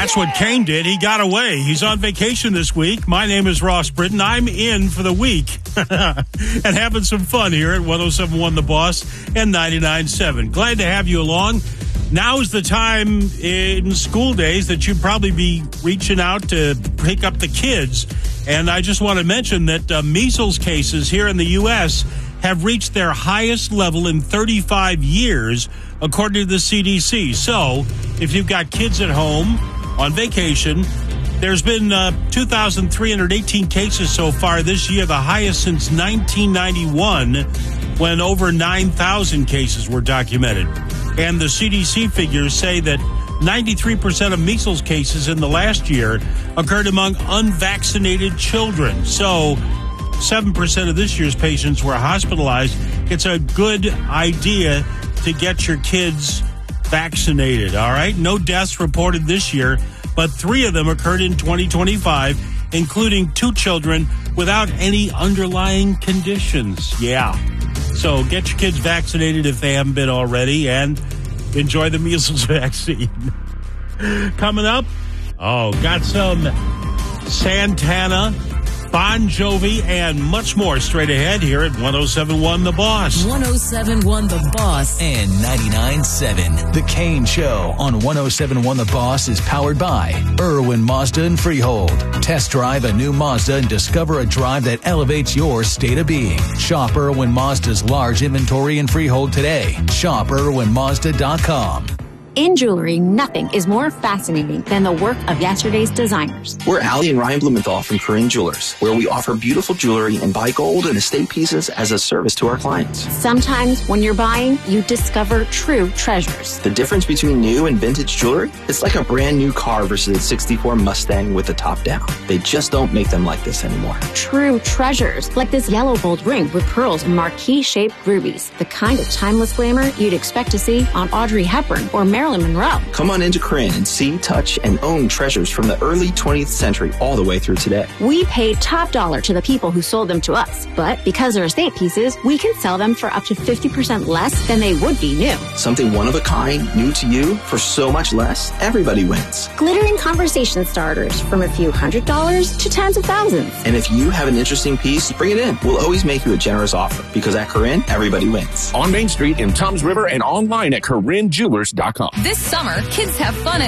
That's what Kane did. He got away. He's on vacation this week. My name is Ross Britton. I'm in for the week and having some fun here at 107.1 The Boss and 99.7. Glad to have you along. Now's the time in school days that you'd probably be reaching out to pick up the kids. And I just want to mention that measles cases here in the U.S. have reached their highest level in 35 years, according to the CDC. So if you've got kids at home on vacation, there's been 2,318 cases so far this year, the highest since 1991, when over 9,000 cases were documented. And the CDC figures say that 93% of measles cases in the last year occurred among unvaccinated children. So 7% of this year's patients were hospitalized. It's a good idea to get your kids vaccinated, all right? No deaths reported this year, but 3 of them occurred in 2025, including 2 children without any underlying conditions. Yeah. So get your kids vaccinated if they haven't been already, and enjoy the measles vaccine. Coming up, got some Santana, Bon Jovi, and much more straight ahead here at 107.1 The Boss. 107.1 The Boss and 99.7. The Kane Show on 107.1 The Boss is powered by Irwin Mazda and Freehold. Test drive a new Mazda and discover a drive that elevates your state of being. Shop Irwin Mazda's large inventory in Freehold today. Shop IrwinMazda.com. In jewelry, nothing is more fascinating than the work of yesterday's designers. We're Allie and Ryan Blumenthal from Corinne Jewelers, where we offer beautiful jewelry and buy gold and estate pieces as a service to our clients. Sometimes when you're buying, you discover true treasures. The difference between new and vintage jewelry? It's like a brand new car versus a 64 Mustang with the top down. They just don't make them like this anymore. True treasures, like this yellow gold ring with pearls and marquise-shaped rubies. The kind of timeless glamour you'd expect to see on Audrey Hepburn or Marilyn Monroe. Come on into Corinne and see, touch, and own treasures from the early 20th century all the way through today. We paid top dollar to the people who sold them to us, but because they're estate pieces, we can sell them for up to 50% less than they would be new. Something one of a kind, new to you, for so much less, everybody wins. Glittering conversation starters from a few $100s to tens of thousands. And if you have an interesting piece, bring it in. We'll always make you a generous offer, because at Corinne, everybody wins. On Main Street in Toms River and online at CorinneJewelers.com. This summer, kids have fun